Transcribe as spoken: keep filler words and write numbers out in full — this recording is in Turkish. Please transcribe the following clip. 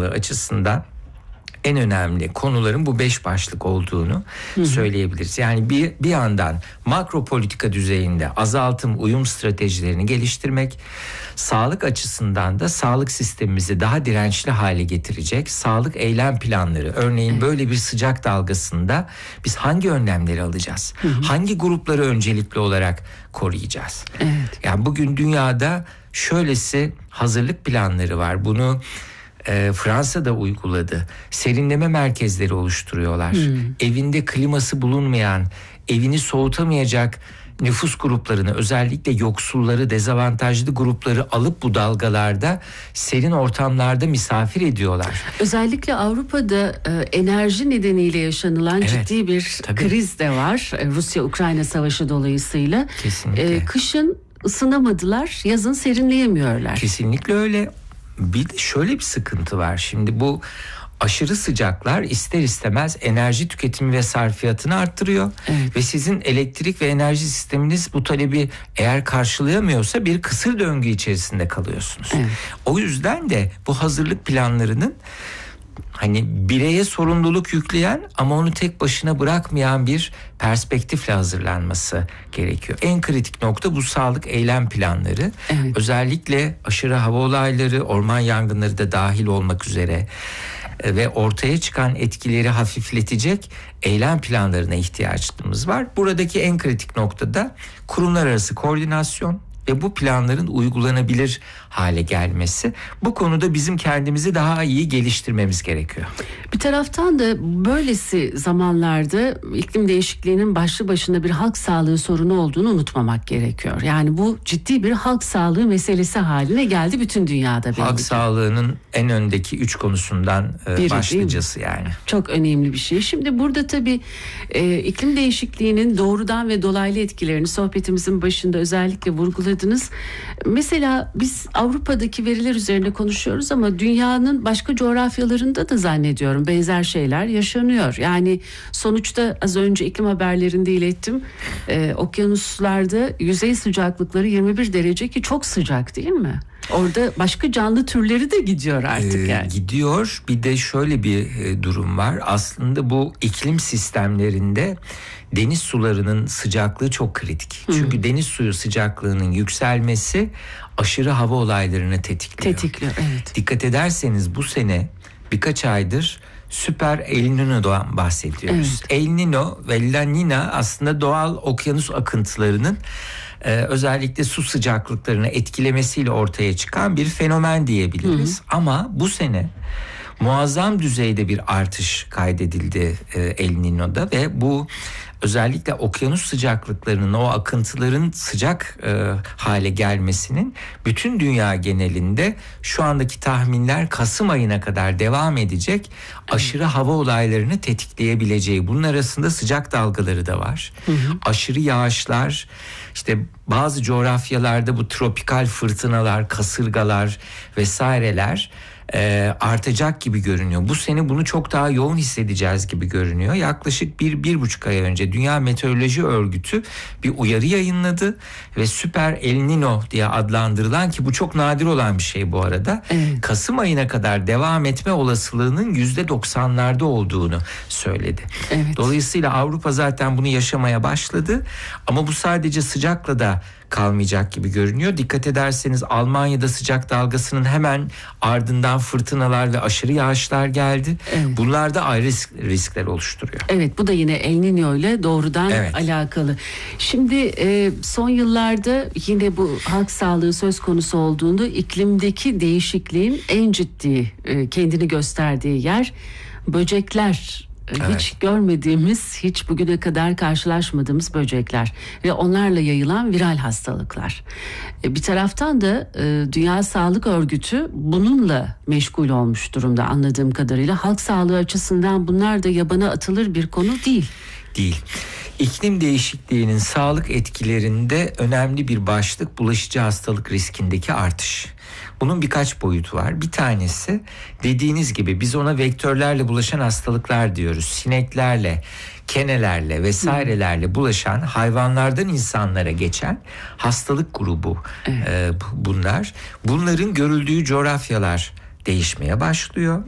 sağlığı açısından en önemli konuların bu beş başlık olduğunu hı hı. söyleyebiliriz. Yani bir, bir yandan makro politika düzeyinde azaltım, uyum stratejilerini geliştirmek, sağlık açısından da sağlık sistemimizi daha dirençli hale getirecek sağlık eylem planları. Örneğin evet. böyle bir sıcak dalgasında biz hangi önlemleri alacağız? Hı hı. Hangi grupları öncelikli olarak koruyacağız? Evet. Yani bugün dünyada şöylesi hazırlık planları var. Bunu E, Fransa'da uyguladı. Serinleme merkezleri oluşturuyorlar. Hmm. Evinde kliması bulunmayan, evini soğutamayacak nüfus gruplarını, özellikle yoksulları, dezavantajlı grupları alıp bu dalgalarda serin ortamlarda misafir ediyorlar. Özellikle Avrupa'da e, enerji nedeniyle yaşanılan evet, ciddi bir tabii. kriz de var. E, Rusya-Ukrayna savaşı dolayısıyla. Kesinlikle. E, kışın ısınamadılar, yazın serinleyemiyorlar. Kesinlikle öyle. Bir de şöyle bir sıkıntı var. Şimdi bu aşırı sıcaklar ister istemez enerji tüketimi ve sarfiyatını arttırıyor. Evet. Ve sizin elektrik ve enerji sisteminiz bu talebi eğer karşılayamıyorsa bir kısır döngü içerisinde kalıyorsunuz. Evet. O yüzden de bu hazırlık planlarının hani bireye sorumluluk yükleyen ama onu tek başına bırakmayan bir perspektifle hazırlanması gerekiyor. En kritik nokta bu sağlık eylem planları. Evet. Özellikle aşırı hava olayları, orman yangınları da dahil olmak üzere ve ortaya çıkan etkileri hafifletecek eylem planlarına ihtiyacımız var. Buradaki en kritik nokta da kurumlar arası koordinasyon ve bu planların uygulanabilir hale gelmesi. Bu konuda bizim kendimizi daha iyi geliştirmemiz gerekiyor. Bir taraftan da böylesi zamanlarda iklim değişikliğinin başlı başına bir halk sağlığı sorunu olduğunu unutmamak gerekiyor. Yani bu ciddi bir halk sağlığı meselesi haline geldi bütün dünyada. Halk belki. Sağlığının en öndeki üç konusundan Biri, başlıcası yani. Çok önemli bir şey. Şimdi burada tabii e, iklim değişikliğinin doğrudan ve dolaylı etkilerini sohbetimizin başında özellikle vurguladınız. Mesela biz Avrupa'daki veriler üzerine konuşuyoruz ama dünyanın başka coğrafyalarında da zannediyorum benzer şeyler yaşanıyor. Yani sonuçta az önce iklim haberlerinde ilettim. Ee, okyanuslarda yüzey sıcaklıkları yirmi bir derece ki çok sıcak değil mi? Orada başka canlı türleri de gidiyor artık yani. Ee, gidiyor. Bir de şöyle bir e, durum var. Aslında bu iklim sistemlerinde deniz sularının sıcaklığı çok kritik. Hı. Çünkü deniz suyu sıcaklığının yükselmesi aşırı hava olaylarını tetikliyor. Tetikliyor, evet. Dikkat ederseniz bu sene birkaç aydır süper El Niño'dan bahsediyoruz. Evet. El Niño ve La Niña aslında doğal okyanus akıntılarının Ee, özellikle su sıcaklıklarını etkilemesiyle ortaya çıkan bir fenomen diyebiliriz. Hı hı. Ama bu sene muazzam düzeyde bir artış kaydedildi e, El Niño'da ve bu özellikle okyanus sıcaklıklarının, o akıntıların sıcak e, hale gelmesinin bütün dünya genelinde şu andaki tahminler Kasım ayına kadar devam edecek aşırı hava olaylarını tetikleyebileceği. Bunun arasında sıcak dalgaları da var. Hı hı. Aşırı yağışlar, işte bazı coğrafyalarda bu tropikal fırtınalar, kasırgalar vesaireler e, artacak gibi görünüyor. Bu sene bunu çok daha yoğun hissedeceğiz gibi görünüyor. Yaklaşık bir, bir buçuk ay önce Dünya Meteoroloji Örgütü bir uyarı yayınladı ve Süper El Niño diye adlandırılan, ki bu çok nadir olan bir şey bu arada, evet. Kasım ayına kadar devam etme olasılığının yüzde doksanlarda olduğunu söyledi. Evet. Dolayısıyla Avrupa zaten bunu yaşamaya başladı ama bu sadece sıcakla da kalmayacak gibi görünüyor. Dikkat ederseniz Almanya'da sıcak dalgasının hemen ardından fırtınalar ve aşırı yağışlar geldi. Evet. Bunlar da ayrı risk, riskler oluşturuyor. Evet, bu da yine El Niño ile doğrudan evet. alakalı. Şimdi e, son yıllarda yine bu halk sağlığı söz konusu olduğunda iklimdeki değişikliğin en ciddi e, kendini gösterdiği yer böcekler. Evet. Hiç görmediğimiz, hiç bugüne kadar karşılaşmadığımız böcekler ve onlarla yayılan viral hastalıklar. Bir taraftan da Dünya Sağlık Örgütü bununla meşgul olmuş durumda anladığım kadarıyla. Halk sağlığı açısından bunlar da yabana atılır bir konu değil. Değil. İklim değişikliğinin sağlık etkilerinde önemli bir başlık bulaşıcı hastalık riskindeki artış. Bunun birkaç boyutu var. Bir tanesi dediğiniz gibi biz ona vektörlerle bulaşan hastalıklar diyoruz. Sineklerle, kenelerle vesairelerle bulaşan, hayvanlardan insanlara geçen hastalık grubu evet. e, bunlar. Bunların görüldüğü coğrafyalar değişmeye başlıyor.